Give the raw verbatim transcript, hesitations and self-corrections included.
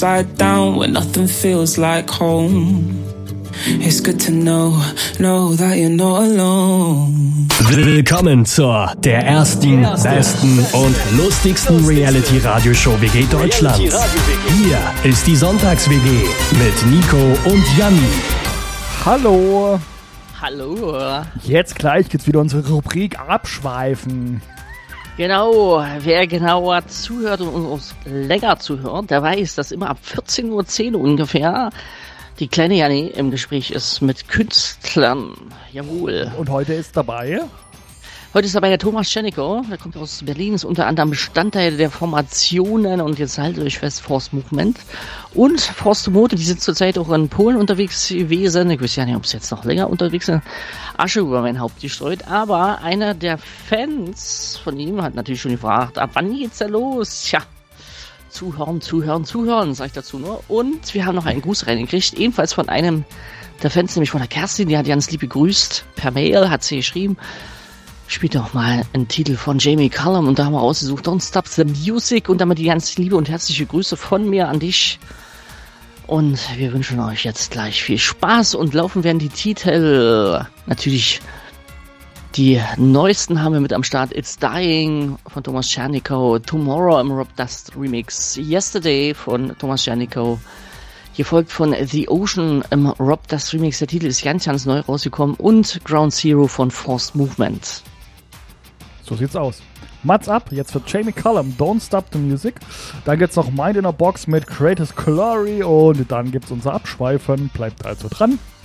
Side down when nothing feels like home. It's good to know, know that you're not alone. Willkommen zur der ersten, besten und lustigsten Reality-Radioshow W G Deutschland. Hier ist die Sonntags-W G mit Nico und Janni. Hallo. Hallo. Jetzt gleich geht's wieder unsere Rubrik Abschweifen. Genau, wer genauer zuhört und uns länger zuhört, der weiß, dass immer ab vierzehn Uhr zehn ungefähr die kleine Janni im Gespräch ist mit Künstlern. Jawohl. Und heute ist dabei? Heute ist dabei der Thomas Czernikow, der kommt aus Berlin, ist unter anderem Bestandteil der Formationen und jetzt haltet euch fest, Force Movement und Force to Mode, die sind zurzeit auch in Polen unterwegs gewesen. Ich weiß ja nicht, ob sie jetzt noch länger unterwegs sind. Asche über mein Haupt gestreut, aber einer der Fans von ihm hat natürlich schon gefragt, ab wann geht's da los? Tja, zuhören, zuhören, zuhören, sag ich dazu nur. Und wir haben noch einen Gruß reingekriegt, ebenfalls von einem der Fans, nämlich von der Kerstin, die hat ganz lieb begrüßt, per Mail hat sie geschrieben, spielt doch mal einen Titel von Jamie Cullum und da haben wir ausgesucht, Don't Stop the Music und damit die ganz liebe und herzliche Grüße von mir an dich. Und wir wünschen euch jetzt gleich viel Spaß und laufen werden die Titel. Natürlich die neuesten haben wir mit am Start. It's Dying von Thomas Czernikow, Tomorrow im Rob Dust Remix, Yesterday von Thomas Czernikow, gefolgt von The Ocean im Rob Dust Remix. Der Titel ist ganz, ganz neu rausgekommen und Ground Zero von Forced Movement. So sieht's aus. Mats ab, jetzt wird Jamie Cullum, Don't Stop the Music. Dann gibt's noch Mind in a Box mit Greatest Glory und dann gibt's unser Abschweifen. Bleibt also dran.